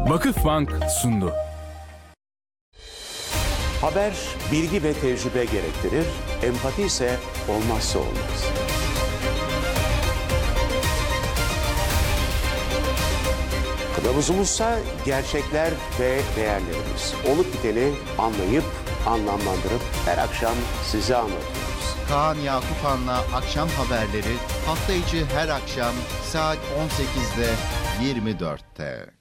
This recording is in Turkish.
Vakıfbank sundu. Haber bilgi ve tecrübe gerektirir, empati ise olmazsa olmaz. Kılavuzumuzsa gerçekler ve değerlerimiz. Olup biteni anlayıp, anlamlandırıp her akşam size anlatıyoruz. Kaan Yakupan'la akşam haberleri hafta içi her akşam saat 18'de 24'te.